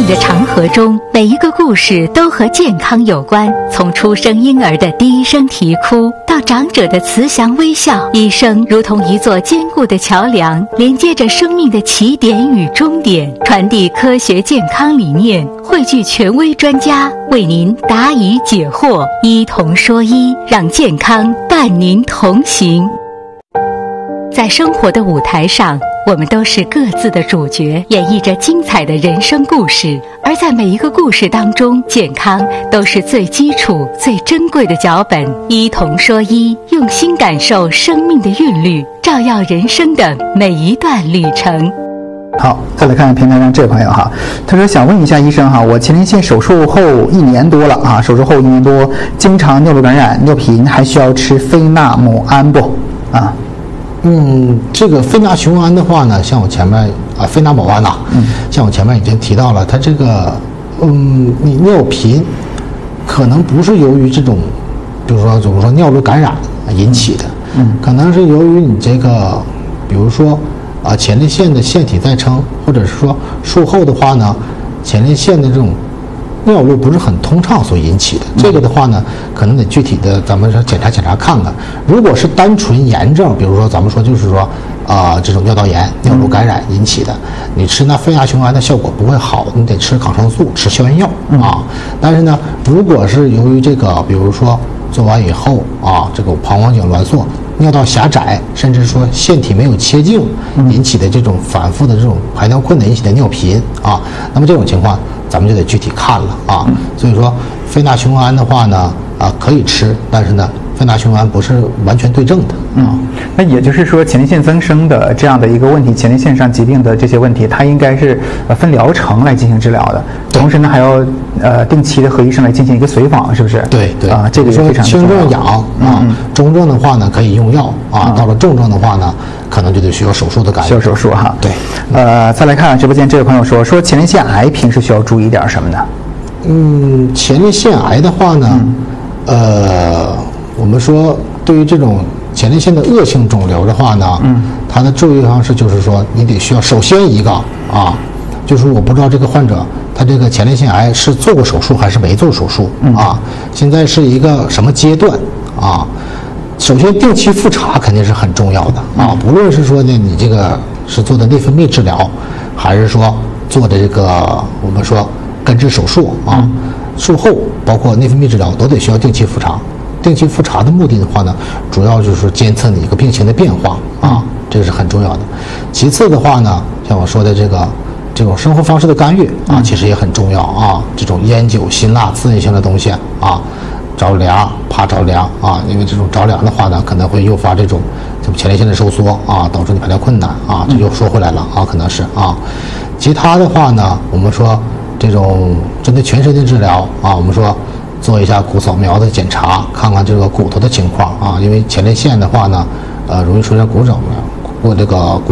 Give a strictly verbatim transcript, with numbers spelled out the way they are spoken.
的长河中，每一个故事都和健康有关。从出生婴儿的第一声啼哭，到长者的慈祥微笑，医生如同一座坚固的桥梁，连接着生命的起点与终点，传递科学健康理念，汇聚权威专家，为您答疑解惑。医同说医，让健康伴您同行。在生活的舞台上，我们都是各自的主角，演绎着精彩的人生故事。而在每一个故事当中，健康都是最基础、最珍贵的脚本。医同说医，用心感受生命的韵律，照耀人生的每一段旅程。 好，再来看平台上这位朋友哈，他说想问一下医生哈，我前列腺手术后一年多了啊，手术后一年多，经常尿路感染、尿频，还需要吃非那姆胺不？啊？ 嗯，这个非那雄胺的话呢，像我前面啊，非那姆胺呐，嗯，像我前面已经提到了，它这个，嗯，你尿频，可能不是由于这种，比如说，比如说尿路感染引起的，嗯，可能是由于你这个，比如说啊，前列腺的腺体再生，或者是说术后的话呢，前列腺的这种尿路不是很通畅所引起的。这个的话呢，可能得具体的咱们说检查检查看看。如果是单纯炎症，比如说咱们说就是说啊、呃、这种尿道炎、尿路感染引起的，你吃那非那雄胺的效果不会好，你得吃抗生素、吃消炎药啊。但是呢，如果是由于这个，比如说做完以后啊，这个膀胱颈挛缩、尿道狭窄，甚至说腺体没有切净引起的这种反复的这种排尿困难引起的尿频啊，那么这种情况咱们就得具体看了啊。所以说非那雄胺的话呢，啊可以吃，但是呢，非那雄胺不是完全对症的。 嗯，那也就是说，前列腺增生的这样的一个问题，前列腺上疾病的这些问题，它应该是呃分疗程来进行治疗的。同时呢，还要呃定期的和医生来进行一个随访，是不是？ 对对啊，这个也非常轻症养啊， 嗯、 中症的话呢可以用药啊，嗯、到了重症的话呢，可能就得需要手术的干预。 需要手术哈。 对， 呃，再来看直播间这位朋友说，说前列腺癌平时需要注意点什么呢？ 嗯，前列腺癌的话呢，嗯、呃，我们说对于这种前列腺的恶性肿瘤的话呢，嗯，它的注意方式就是说，你得需要首先一个啊，就是我不知道这个患者他这个前列腺癌是做过手术还是没做手术、嗯、啊，现在是一个什么阶段啊？首先定期复查肯定是很重要的啊，不论是说呢你这个是做的内分泌治疗，还是说做的这个我们说根治手术啊，嗯、术后包括内分泌治疗都得需要定期复查。定期复查的目的的话呢，主要就是监测你一个病情的变化啊，这个是很重要的。其次的话呢，像我说的这个这种生活方式的干预啊，其实也很重要啊。这种烟酒辛辣刺激性的东西啊，着凉怕着凉啊，因为这种着凉的话呢，可能会诱发这种这前列腺的收缩啊，导致你排尿困难啊。这就说回来了啊，可能是啊。其他的话呢，我们说这种针对全身的治疗啊，我们说做一下骨扫描的检查，看看这个骨头的情况啊，因为前列腺的话呢，呃，容易出现骨折，骨这个骨。